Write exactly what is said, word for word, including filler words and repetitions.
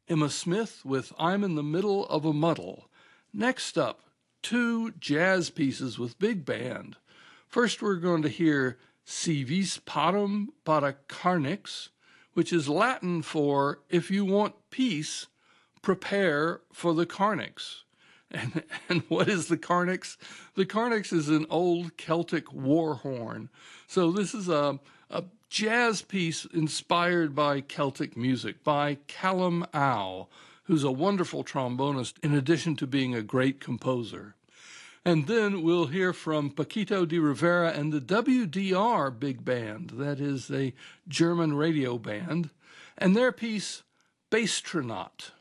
Emma Smith with I'm in the Middle of a Muddle. Next up, two jazz pieces with big band. First, we're going to hear Si vis pacem para carnix, which is Latin for if you want peace, prepare for the carnix. And, and what is the carnix? The carnix is an old Celtic war horn. So this is a, a jazz piece inspired by Celtic music by Callum Ow, who's a wonderful trombonist in addition to being a great composer. And then we'll hear from Paquito de Rivera and the W D R Big Band, that is a German radio band, and their piece, Basstronaut.